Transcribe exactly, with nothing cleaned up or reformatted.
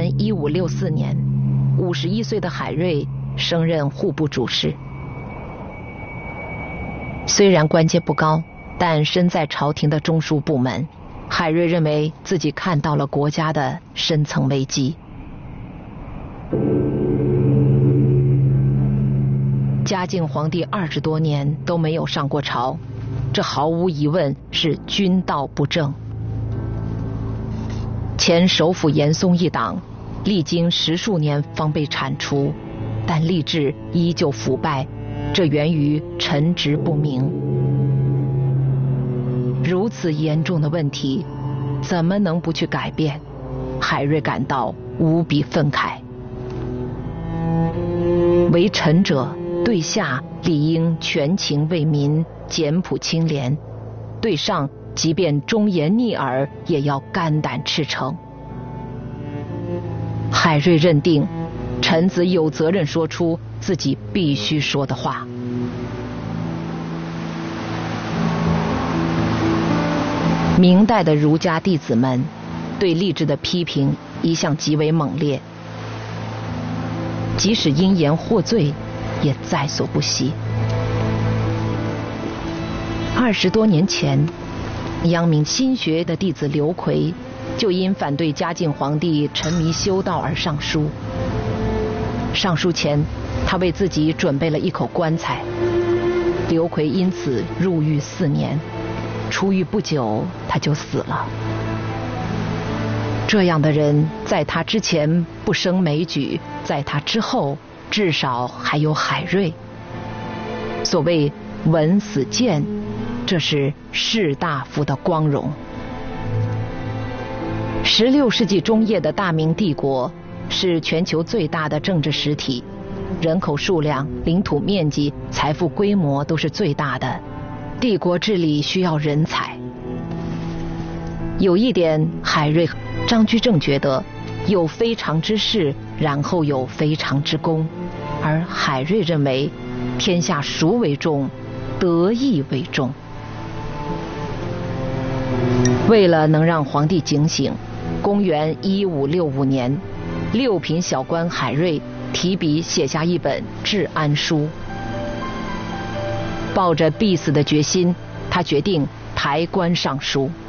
元一五六四年，五十一岁的海瑞升任户部主事。虽然官阶不高，但身在朝廷的中枢部门，海瑞认为自己看到了国家的深层危机。嘉靖皇帝二十多年都没有上过朝，这毫无疑问是君道不正。前首辅严嵩一党历经十数年方被铲除，但吏治依旧腐败，这源于臣职不明。如此严重的问题，怎么能不去改变？海瑞感到无比愤慨。为臣者，对下理应全情为民，简朴清廉；对上，即便忠言逆耳，也要肝胆赤诚。海瑞认定，臣子有责任说出自己必须说的话。明代的儒家弟子们对吏治的批评一向极为猛烈，即使因言获罪，也在所不惜。二十多年前，阳明心学的弟子刘奎就因反对嘉靖皇帝沉迷修道而上书。上书前，他为自己准备了一口棺材。刘奎因此入狱四年，出狱不久他就死了。这样的人，在他之前不胜枚举，在他之后至少还有海瑞。所谓文死谏，这是士大夫的光荣。十六世纪中叶的大明帝国是全球最大的政治实体，人口数量、领土面积、财富规模都是最大的。帝国治理需要人才。有一点，海瑞、张居正觉得有非常之事，然后有非常之功，而海瑞认为天下孰为重，德义为重。为了能让皇帝警醒，公元一五六五年，六品小官海瑞提笔写下一本治安书。抱着必死的决心，他决定抬棺上书。